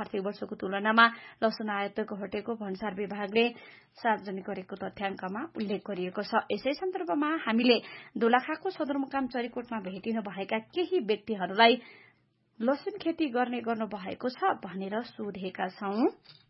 आर्थिक वर्षको तुलनामा लसुन आयात घटेको भन्सार विभागले सार्वजनिक गरेको तथ्याङ्कमा उल्लेख गरिएको छ। यसै सन्दर्भमा हामीले दोलखाको सदरमुकाम चरीकोटमा भेटिनु भएका केही व्यक्तिहरूलाई लसुन खेती गर्नु भएको छ भनेर सोधेका छौं।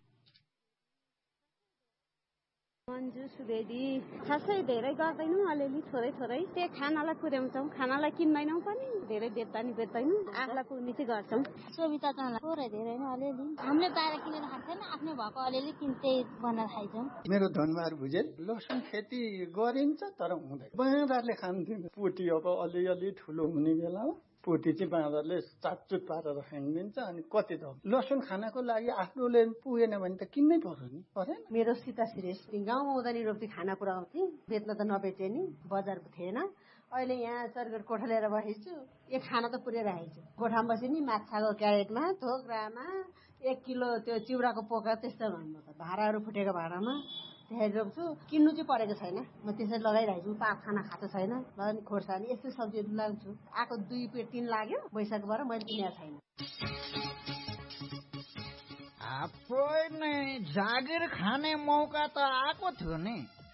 मन्जु सुवेदी खासै धेरै गर्दैनौँ, अलिअलि थोरै थोरै त्यही खानालाई पुर्याउँछौँ, खानालाई किन्दैनौँ पनि, धेरै बेच्दैनौँ, आफूलाई पुग्ने चाहिँ गर्छौँ। सोभिता चाहला थोरै धेरै नै अलिअलि हामीले बाहिर किनेर खान्छौँ, आफ्नै भएको अलिअलि किन्दै बनाएर खाइछौँ। मेरो धनबहादुर भुजेल लसुन खेती गरिन्छ तर हुँदैन, बाँदरले खान्थ्यो। पोटी अब अलिअलि ठुलो हुने बेलामा पोटी चाहिँ बाँदरले चाटचुट पारेर खाइदिन्छ। अनि कति त लसुन खानको लागि आफ्नोले पुगेन भने त किन्नै पर्यो नि, परेन। मेरो सीता श्रेष्ठ गाउँमा उदानी रोप्ती खाना पुऱ्याउँथे, बेच्न त नबेचे नि, बजारको थिएन। अहिले यहाँ चरगढ कोठा लिएर बसेको छु, एक खाना त पुर्याइरहेको छु। कोठामा बसे नि माछाको क्यारेटमा थोक्रामा 1 किलो त्यो चिउराको पोका त्यस्तो भन्नु त भाँडाहरू फुटेको भाँडामा त्यसरी रोप्छु। किन्नु चाहिँ परेको छैन, म त्यसरी लगाइरहेको छु। पात खाना खाएको छैन, ल खोर्सानी यस्तै सब्जीहरू लाग्छु। आएको 2 पेट 3 लाग्यो वैशाखबाट, मैले किनेको छैन। आफै नै जागिर खाने मौका त आएको थियो नि,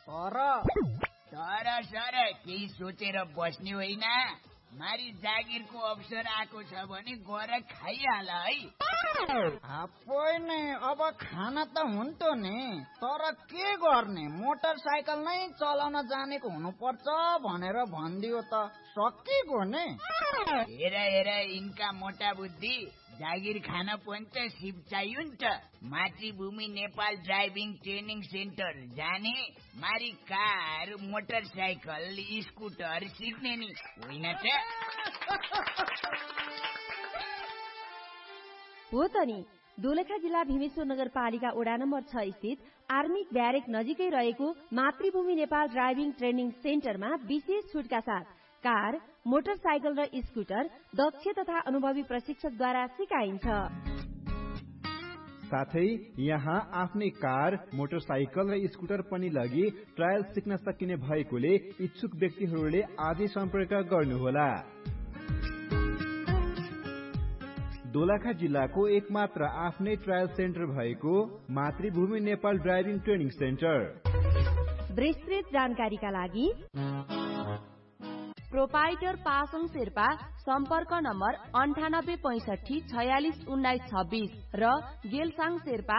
तर सर केही सोचेर बस्ने होइन। मारी जागिरको अवसर आएको छ भने गएर खाइहाल है। आफै नै अब खाना त हुन्थ्यो नि, तर के गर्ने, मोटरसाइकल नै चलाउन जानेको हुनुपर्छ भनेर भनिदियो त सकिगयो नि। हेर यिनका मोटा बुद्धि, जागिर खान पनि त सिप चाहियो नि त। मातृभूमि नेपाल ड्राइभिङ ट्रेनिङ सेन्टर जाने, मारी कार, मोटरसाइकल, स्कुटर सिक्ने नि होइन त। हो त नि, दोलखा जिल्ला भीमेश्वर नगरपालिका वडा नम्बर 6 स्थित आर्मी ब्यारेक नजिकै रहेको मातृभूमि नेपाल ड्राइभिङ ट्रेनिङ सेन्टरमा विशेष छुटका साथ कार, मोटरसाइकल र स्कुटर दक्ष तथा अनुभवी प्रशिक्षकद्वारा सिकाइन्छ। साथै यहाँ आफ्नै कार, मोटरसाइकल र स्कुटर पनि लगी ट्रायल सिक्न सकिने भएकोले इच्छुक व्यक्तिहरूले आजै सम्पर्क गर्नुहोला। दोलखा जिल्लाको एकमात्र आफ्नै ट्रायल सेन्टर भएको मातृभूमि नेपाल ड्राइभिङ ट्रेनिङ सेन्टर। विस्तृत जानकारीका लागि प्रोपाइटर पासङ शेर्पा सम्पर्क नम्बर 9865461926 र गेलसाङ शेर्पा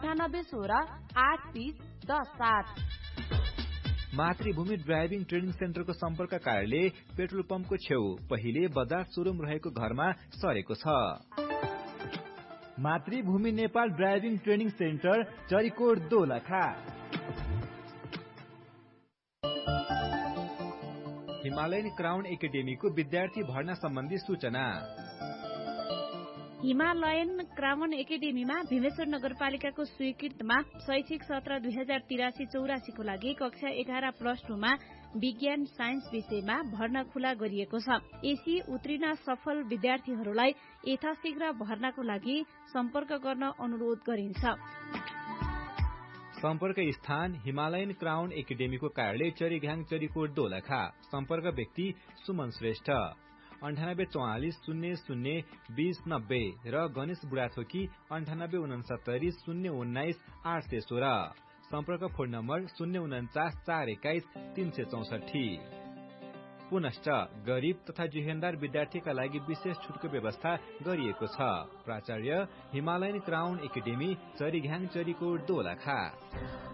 98168307। मातृभूमि ड्राइभिङ ट्रेनिङ सेन्टरको सम्पर्क कार्यालय पेट्रोल पम्पको छेउ पहिले बजार सोरुम रहेको घरमा सरेको छ। मातृभूमि Nepal driving training centre Charikot Dolakha. Himalayan crown एकाडेमीको विद्यार्थी भर्ना सम्बन्धी सूचना। हिमालयन क्राउन एकाडेमीमा भीमेश्वर नगरपालिकाको स्वीकृतमा शैक्षिक सत्र 2083-84 को लागि कक्षा 11+2 मा विज्ञान साइन्स विषयमा भर्ना खुला गरिएको छ। एसी उत्तीर्ण सफल विद्यार्थीहरूलाई यथाशीघ्र भर्नाको लागि सम्पर्क गर्न अनुरोध गरिन्छ। सम्पर्क स्थान हिमालयन क्राउन एकाडेमीको कार्यालय चरीघ्याङ चरीकोट दोलखा। सम्पर्क व्यक्ति सुमन श्रेष्ठ 9844002090 र गणेश बुढाथोकी 9869019816। सम्पर्क फोन नम्बर 049421364। पुनश्च गरीब तथा जुहेन्दार विद्यार्थीका लागि विशेष छुटको व्यवस्था गरिएको छ। प्राचार्य Himalayan crown academy चरीघ्याङ Charikot Dolakha.